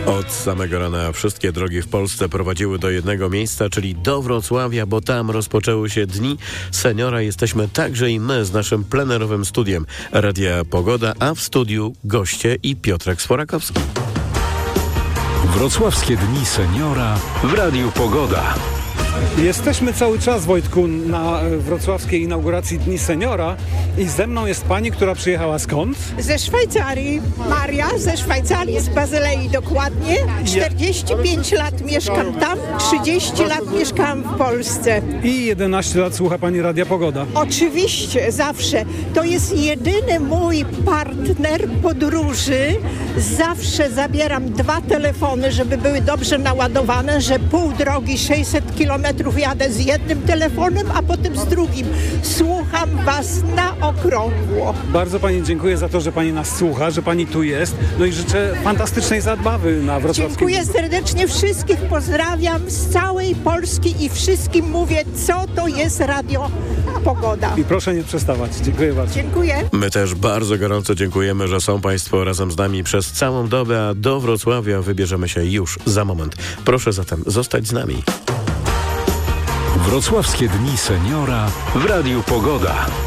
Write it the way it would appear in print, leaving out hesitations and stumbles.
Od samego rana wszystkie drogi w Polsce prowadziły do jednego miejsca, czyli do Wrocławia, bo tam rozpoczęły się Dni Seniora. Jesteśmy także i my z naszym plenerowym studiem Radia Pogoda, a w studiu goście i Piotrek Sforakowski. Wrocławskie Dni Seniora w Radiu Pogoda. Jesteśmy cały czas, Wojtku, na wrocławskiej inauguracji Dni Seniora i ze mną jest pani, która przyjechała skąd? Ze Szwajcarii. Maria ze Szwajcarii, z Bazylei dokładnie. 45 lat mieszkam tam, 30 lat mieszkałam w Polsce. I 11 lat słucha pani Radia Pogoda. Oczywiście, zawsze. To jest jedyny mój partner podróży. Zawsze zabieram 2 telefony, żeby były dobrze naładowane, że pół drogi 600 kilometrów jadę z jednym telefonem, a potem z drugim. Słucham was na okrągło. Bardzo pani dziękuję za to, że pani nas słucha, że pani tu jest. No i życzę fantastycznej zabawy na wrocławskim. Dziękuję serdecznie wszystkich, pozdrawiam z całej Polski i wszystkim mówię, co to jest Radio Pogoda. I proszę nie przestawać. Dziękuję bardzo. Dziękuję. My też bardzo gorąco dziękujemy, że są państwo razem z nami przez całą dobę, a do Wrocławia wybierzemy się już za moment. Proszę zatem zostać z nami. Wrocławskie Dni Seniora w Radiu Pogoda.